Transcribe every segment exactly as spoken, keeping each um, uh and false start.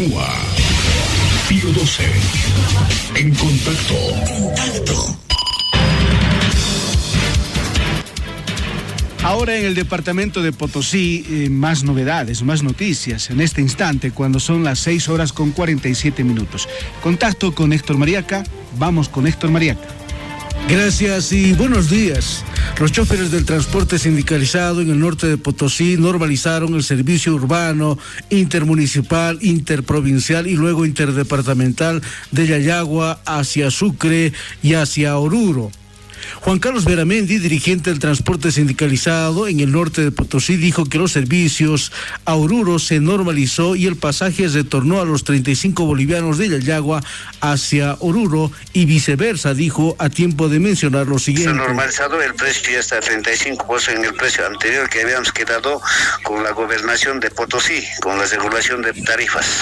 continúa. Pío doce. En contacto. Contacto. Ahora en el departamento de Potosí, eh, más novedades, más noticias en este instante, cuando son las seis horas con cuarenta y siete minutos. Contacto con Héctor Mariaca. Vamos con Héctor Mariaca. Gracias y buenos días. Los choferes del transporte sindicalizado en el norte de Potosí normalizaron el servicio urbano, intermunicipal, interprovincial y luego interdepartamental de Yayagua hacia Sucre y hacia Oruro. Juan Carlos Veramendi, dirigente del transporte sindicalizado en el norte de Potosí, dijo que los servicios a Oruro se normalizó y el pasaje retornó a los treinta y cinco bolivianos de Yayagua hacia Oruro y viceversa, dijo a tiempo de mencionar lo siguiente. Se ha normalizado, el precio ya está a treinta y cinco pesos en el precio anterior que habíamos quedado con la gobernación de Potosí, con la regulación de tarifas.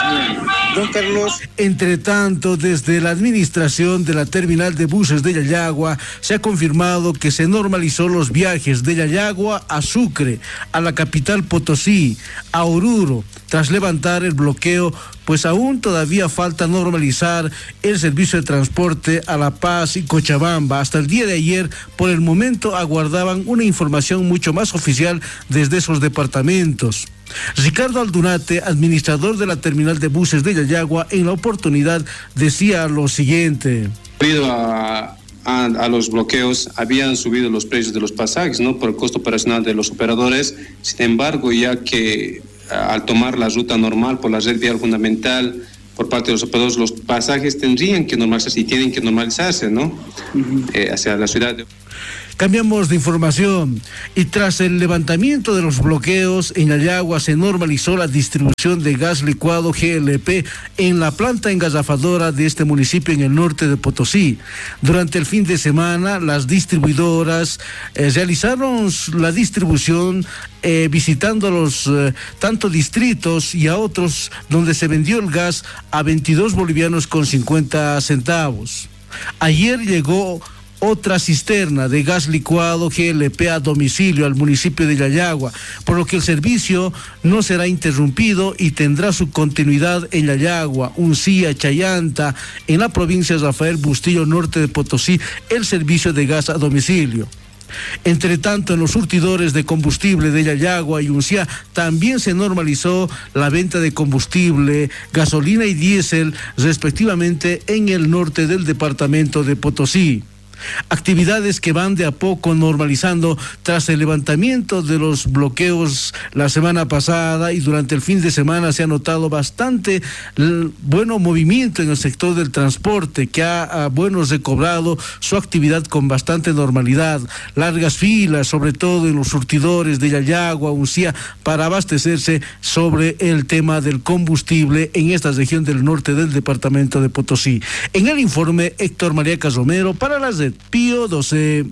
Don Carlos. Entre tanto, desde la administración de la terminal de buses de Yayagua, se ha confirmado que se normalizó los viajes de Yayagua a Sucre, a la capital Potosí, a Oruro, tras levantar el bloqueo, pues aún todavía falta normalizar el servicio de transporte a La Paz y Cochabamba. Hasta el día de ayer, por el momento, aguardaban una información mucho más oficial desde esos departamentos. Ricardo Aldunate, administrador de la terminal de buses de Yayagua, en la oportunidad decía lo siguiente. Debido a A, a los bloqueos habían subido los precios de los pasajes, ¿no? Por el costo operacional de los operadores. Sin embargo, ya que a, al tomar la ruta normal por la red vial fundamental por parte de los operadores, los pasajes tendrían que normalizarse y tienen que normalizarse, ¿no? Uh-huh. Eh, hacia la ciudad de... Cambiamos de información y tras el levantamiento de los bloqueos en Yayagua se normalizó la distribución de gas licuado G L P en la planta engasafadora de este municipio en el norte de Potosí. Durante el fin de semana las distribuidoras eh, realizaron la distribución eh, visitando los eh, tanto distritos y a otros donde se vendió el gas a veintidós bolivianos con cincuenta centavos. Ayer llegó otra cisterna de gas licuado G L P a domicilio al municipio de Yayagua, por lo que el servicio no será interrumpido y tendrá su continuidad en Yayagua, Uncía, Chayanta, en la provincia de Rafael Bustillo, norte de Potosí, el servicio de gas a domicilio. Entre tanto, en los surtidores de combustible de Yayagua y Uncía también se normalizó la venta de combustible, gasolina y diésel, respectivamente, en el norte del departamento de Potosí. Actividades que van de a poco normalizando tras el levantamiento de los bloqueos la semana pasada y durante el fin de semana se ha notado bastante bueno movimiento en el sector del transporte que ha, ha bueno recobrado su actividad con bastante normalidad. Largas filas, sobre todo en los surtidores de Yayagua, Uncía, para abastecerse sobre el tema del combustible en esta región del norte del departamento de Potosí. En el informe, Héctor Mariaca Romero para la red Pío doce.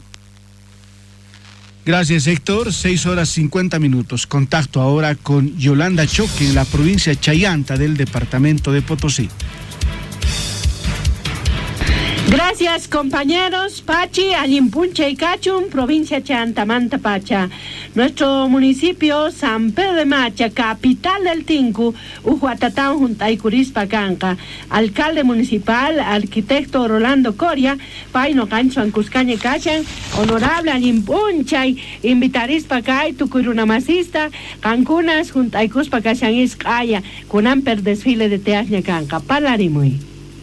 Gracias, Héctor. seis horas cincuenta minutos. Contacto ahora con Yolanda Choque en la provincia de Chayanta del departamento de Potosí. Gracias, compañeros. Pachi, Alimpuncha y Cachum, provincia Chantamanta Pacha. Nuestro municipio, San Pedro de Macha, capital del Tinku, Ujuatatán, Juntaycurispa, Canca. Alcalde municipal, arquitecto Rolando Coria, Paino Cancho, Ancuscañe Cachan, honorable Alimpuncha y invitarispa Cay, Tucurunamasista, Cancunas, Juntaycuspa Cachan Iscaya, con amper desfile de Teasña Canca. Palarimuy.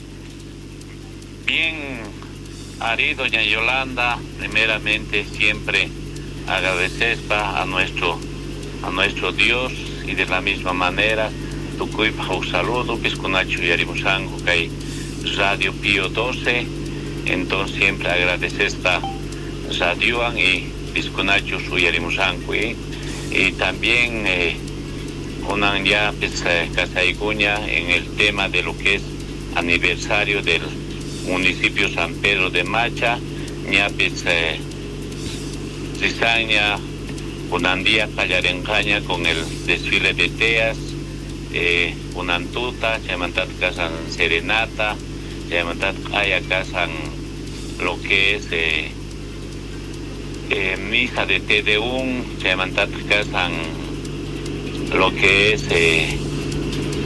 Bien, Ari, doña Yolanda, primeramente siempre agradecer a nuestro, a nuestro Dios y de la misma manera, tucuipa un saludo, piscunacho y arimusango, que hay Radio Pío doce, entonces siempre agradecer a Radio y piscunacho y arimusango, y, y también eh, una ya pues, eh, Casaiguña en el tema de lo que es aniversario del municipio San Pedro de Macha, ñapis eh, cizaña, unandía payarencaña con el desfile de teas, eh, unantuta, chamantat casan serenata, chamantat haya casan lo que es eh, eh, misa de Tedeum, chamantat casan lo que es eh,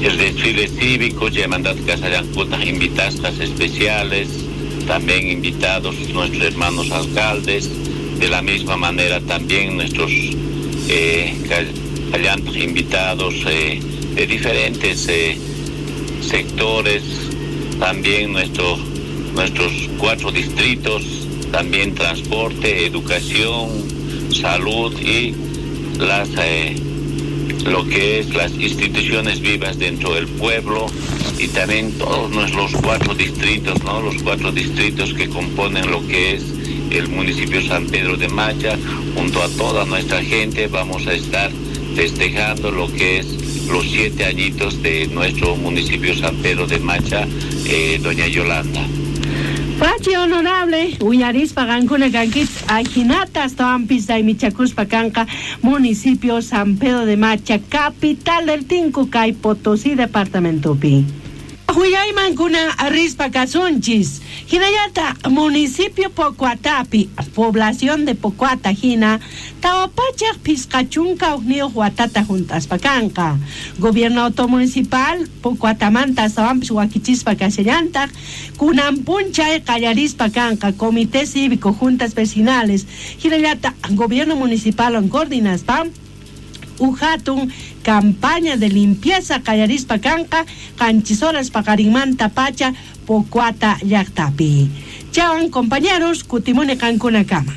el desfile cívico, ya mandat Casayancuta, invitadas especiales, también invitados nuestros hermanos alcaldes, de la misma manera también nuestros eh, callantes invitados eh, de diferentes eh, sectores, también nuestro, nuestros cuatro distritos, también transporte, educación, salud y las eh, lo que es las instituciones vivas dentro del pueblo, y también todos nuestros cuatro distritos, ¿no? Los cuatro distritos que componen lo que es el municipio San Pedro de Macha. Junto a toda nuestra gente vamos a estar festejando lo que es los siete añitos de nuestro municipio San Pedro de Macha, eh, doña Yolanda. Pachi honorable, Uñarispa Gancuna Ganquit, Ajinatas, Toampis, Daimichacuspa Canca, municipio San Pedro de Macha, capital del Tincucay, Potosí, departamento Pi. Huyayman kuna Arispa Casunchis, Hinayata, municipio Pocuatapi, población de Pocuata, Hina, Tawapacha, Pizcachunca, Unido Huatata, Juntas Pacanca, gobierno automunicipal, Pocuatamanta, Sawampis, Huaquichispa, Casellanta, Cunampuncha, Callarispa Canca, comité cívico, juntas vecinales, Hinayata, gobierno municipal, en coordinas, Pam. Ujatun, campaña de limpieza Callarispa Canca, Canchisoras Pacarimanta Pacha, Pocuata Yactapi. Chavan compañeros, Cutimone Cancuna Cama.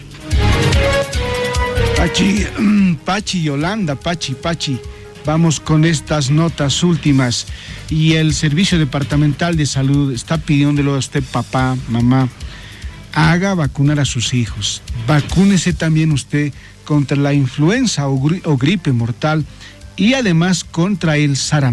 Pachi, Pachi Yolanda, Pachi, Pachi. Vamos con estas notas últimas. Y el Servicio Departamental de Salud está pidiéndolo a usted, papá, mamá, haga vacunar a sus hijos. Vacúnese también usted contra la influenza o, gri- o gripe mortal, y además contra el sarampión.